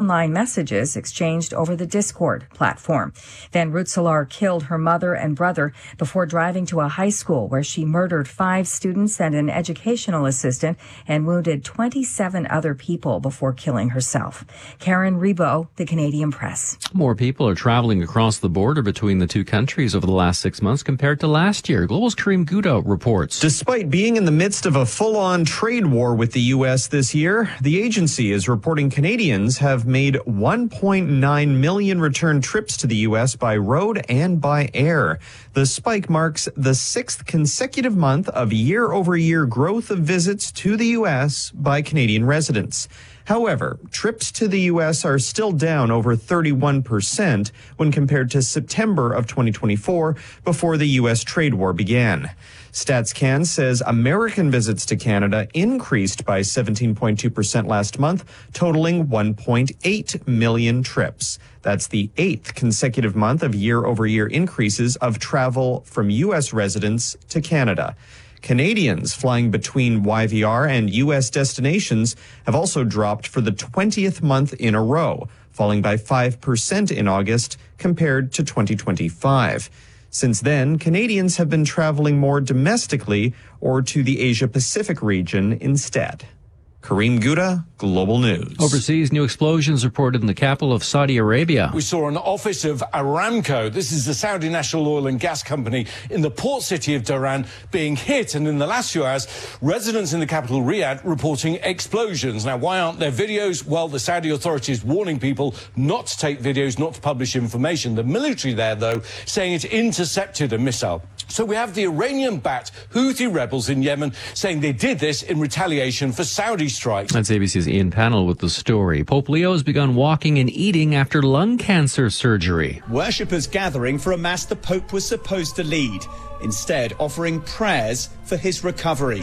online messages exchanged over the Discord platform. Van Roetselaar killed her mother and brother before driving to a high school where she murdered 5 students and an educational assistant and wounded 27 other people before killing herself. Karen Rebo, The Canadian Press. More people are traveling across the border between the two countries over the last 6 months compared to last year. Global's Kareem Gouda reports. Despite being in the midst of a full-on trade war with the U.S. this year, the agency is reporting Canadians have made 1.9 million return trips to the U.S. by road and by air. The spike marks the 6th consecutive month of year-over-year growth of visits to the U.S. by Canadian residents. However, trips to the U.S. are still down over 31% when compared to September of 2024, before the U.S. trade war began. StatsCan says American visits to Canada increased by 17.2% last month, totaling 1.8 million trips. That's the 8th consecutive month of year-over-year increases of travel from U.S. residents to Canada. Canadians flying between YVR and U.S. destinations have also dropped for the 20th month in a row, falling by 5% in August compared to 2025. Since then, Canadians have been traveling more domestically or to the Asia-Pacific region instead. Kareem Gouda, Global News. Overseas, new explosions reported in the capital of Saudi Arabia. We saw an office of Aramco, this is the Saudi national oil and gas company, in the port city of Dhahran being hit. And in the last few hours, residents in the capital, Riyadh, reporting explosions. Now, why aren't there videos? Well, the Saudi authorities warning people not to take videos, not to publish information. The military there, though, saying it intercepted a missile. So we have the Iranian-backed Houthi rebels in Yemen saying they did this in retaliation for Saudi strikes. That's ABC's Ian Pannell with the story. Pope Leo has begun walking and eating after lung cancer surgery. Worshippers gathering for a mass the Pope was supposed to lead, instead offering prayers for his recovery.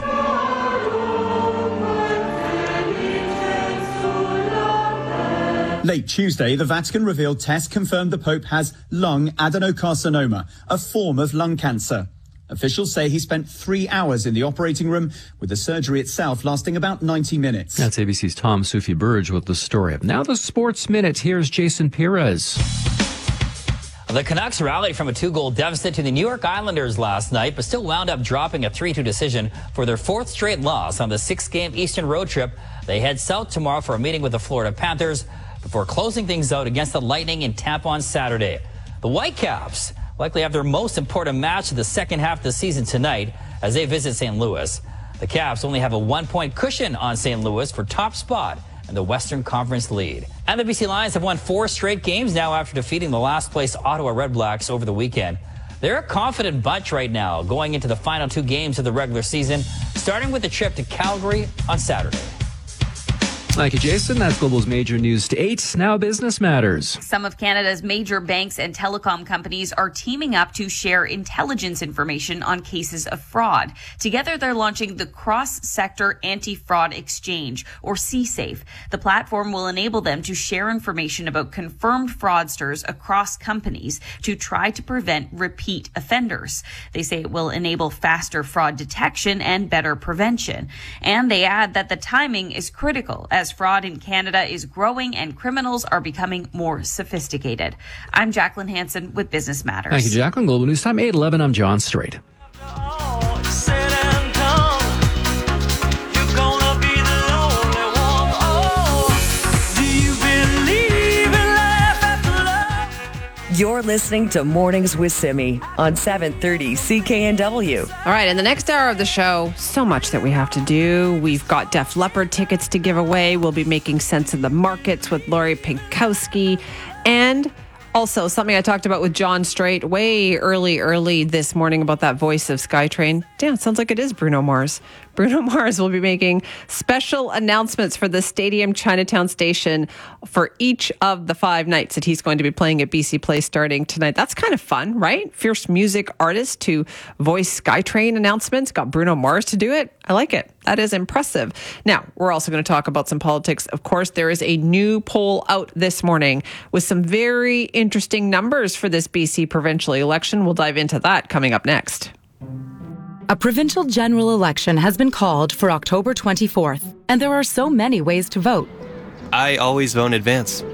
Late Tuesday, the Vatican revealed tests confirmed the Pope has lung adenocarcinoma, a form of lung cancer. Officials say he spent 3 hours in the operating room, with the surgery itself lasting about 90 minutes. That's ABC's Tom Sufi Burge with the story. Now the Sports Minute. Here's Jason Perez. The Canucks rallied from a 2-goal deficit to the New York Islanders last night, but still wound up dropping a 3-2 decision for their 4th straight loss on the 6-game Eastern road trip. They head south tomorrow for a meeting with the Florida Panthers before closing things out against the Lightning in Tampa on Saturday. The Whitecaps likely have their most important match of the second half of the season tonight as they visit St. Louis. The Caps only have a 1-point cushion on St. Louis for top spot in the Western Conference lead. And the BC Lions have won 4 straight games now after defeating the last-place Ottawa Redblacks over the weekend. They're a confident bunch right now going into the final 2 games of the regular season, starting with a trip to Calgary on Saturday. Thank you, Jason. That's Global's Major News to 8. Now Business Matters. Some of Canada's major banks and telecom companies are teaming up to share intelligence information on cases of fraud. Together, they're launching the Cross-Sector Anti-Fraud Exchange, or CSAFE. The platform will enable them to share information about confirmed fraudsters across companies to try to prevent repeat offenders. They say it will enable faster fraud detection and better prevention. And they add that the timing is critical as fraud in Canada is growing and criminals are becoming more sophisticated. I'm Jacqueline Hansen with Business Matters. Thank you, Jacqueline. Global News Time 8:11. I'm John Strait. You're listening to Mornings with Simi on 730 CKNW. All right, in the next hour of the show, so much that we have to do. We've got Def Leppard tickets to give away. We'll be making sense of the markets with Lori Pinkowski. And also something I talked about with John Strait way early this morning about that voice of SkyTrain. Damn, it sounds like it is Bruno Mars. Bruno Mars will be making special announcements for the Stadium Chinatown station for each of the 5 nights that he's going to be playing at BC Place starting tonight. That's kind of fun, right? Fierce music artist to voice SkyTrain announcements. Got Bruno Mars to do it. I like it. That is impressive. Now, we're also going to talk about some politics. Of course, there is a new poll out this morning with some very interesting numbers for this BC provincial election. We'll dive into that coming up next. A provincial general election has been called for October 24th, and there are so many ways to vote. I always vote in advance.